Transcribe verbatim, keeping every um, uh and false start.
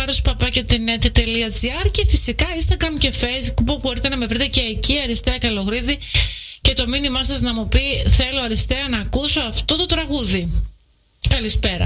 βάρος παπάκια τελεία net.gr και φυσικά Instagram και Facebook που μπορείτε να με βρείτε και εκεί, Αριστεία Καλογρίδη, και το μήνυμά σας να μου πει θέλω Αριστεία να ακούσω αυτό το τραγούδι. Καλησπέρα.